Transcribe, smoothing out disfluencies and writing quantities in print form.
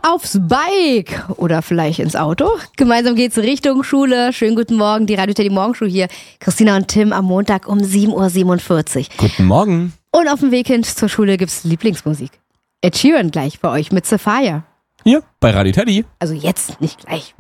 aufs Bike oder vielleicht ins Auto. Gemeinsam geht's Richtung Schule. Schönen guten Morgen, die Radio Teddy Morgenshow hier. Christina und Tim am Montag um 7.47 Uhr. Guten Morgen. Und auf dem Weg hin zur Schule gibt's Lieblingsmusik. Ed Sheeran gleich bei euch mit Sapphire. Hier bei Radio Teddy. Also jetzt, nicht gleich.